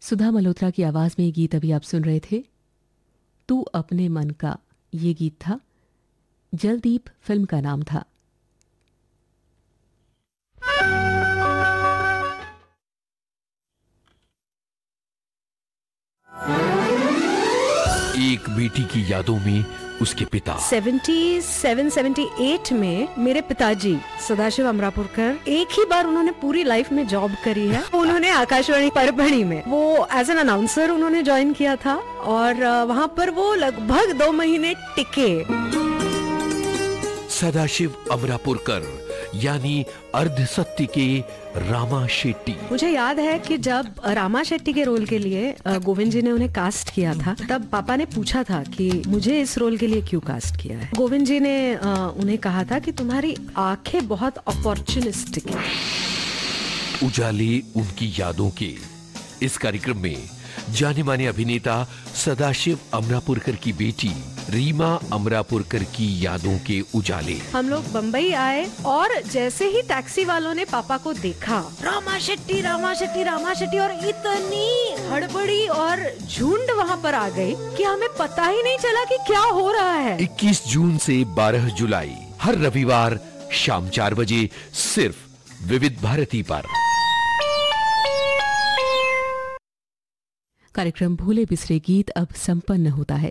सुधा मल्होत्रा की आवाज में ये गीत अभी आप सुन रहे थे। तू अपने मन का, ये गीत था। जलदीप फिल्म का नाम था। एक बेटी की यादों में उसके पिता 77-78 में मेरे पिताजी सदाशिव अमरापुरकर, एक ही बार उन्होंने पूरी लाइफ में जॉब करी है। उन्होंने आकाशवाणी परभणी में वो एज एन अनाउंसर उन्होंने ज्वाइन किया था और वहाँ पर वो लगभग 2 महीने टिके। सदाशिव अमरापुरकर यानी अर्ध सत्य के रामा शेट्टी। मुझे याद है कि जब रामा शेट्टी के रोल के लिए गोविंद जी ने उन्हें कास्ट किया था, तब पापा ने पूछा था कि मुझे इस रोल के लिए क्यों कास्ट किया है। गोविंद जी ने उन्हें कहा था कि तुम्हारी आंखें बहुत अपॉर्चुनिस्टिक हैं। उजाले उनकी यादों के इस कार्यक्रम में जाने माने अभिनेता सदाशिव अमरापुरकर की बेटी रीमा अमरापुरकर की यादों के उजाले। हम लोग बम्बई आए और जैसे ही टैक्सी वालों ने पापा को देखा, रामा शेट्टी रामा शेट्टी रामा शेट्टी, और इतनी हड़बड़ी और झुंड वहाँ पर आ गई कि हमें पता ही नहीं चला कि क्या हो रहा है। 21 जून से 12 जुलाई हर रविवार शाम 4 बजे सिर्फ विविध भारती पर। कार्यक्रम भूले बिसरे गीत अब संपन्न होता है।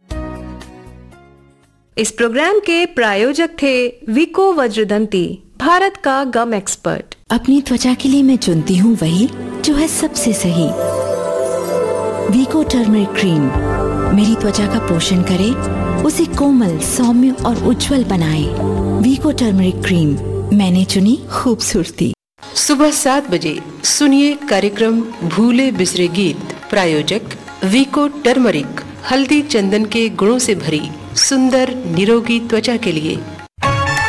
इस प्रोग्राम के प्रायोजक थे विको वज्रदंती, भारत का गम एक्सपर्ट। अपनी त्वचा के लिए मैं चुनती हूँ वही जो है सबसे सही। विको टर्मरिक क्रीम मेरी त्वचा का पोषण करे, उसे कोमल, सौम्य और उज्जवल बनाए। विको टर्मरिक क्रीम, मैंने चुनी खूबसूरती। सुबह 7 बजे सुनिए कार्यक्रम भूले बिसरे गीत। प्रायोजक विको टर्मरिक, हल्दी चंदन के गुणों से भरी सुंदर निरोगी त्वचा के लिए।